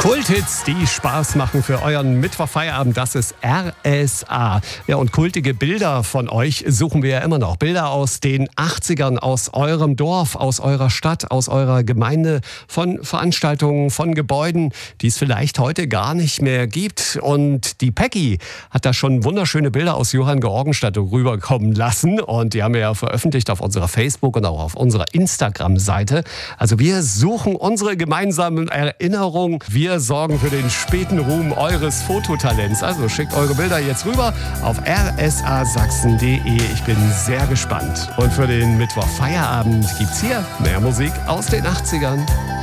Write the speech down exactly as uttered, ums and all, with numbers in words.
Kulthits, die Spaß machen für euren Mittwochfeierabend, das ist R S A. Ja, und kultige Bilder von euch suchen wir ja immer noch. Bilder aus den achtzigern, aus eurem Dorf, aus eurer Stadt, aus eurer Gemeinde, von Veranstaltungen, von Gebäuden, die es vielleicht heute gar nicht mehr gibt. Und die Peggy hat da schon wunderschöne Bilder aus Johanngeorgenstadt rüberkommen lassen. Und die haben wir ja veröffentlicht auf unserer Facebook- und auch auf unserer Instagram-Seite. Also wir suchen unsere gemeinsamen Erinnerungen. Wir sorgen für den späten Ruhm eures Fototalents. Also schickt eure Bilder jetzt rüber auf r s a sachsen punkt d e. Ich bin sehr gespannt. Und für den Mittwochfeierabend gibt's hier mehr Musik aus den achtzigern.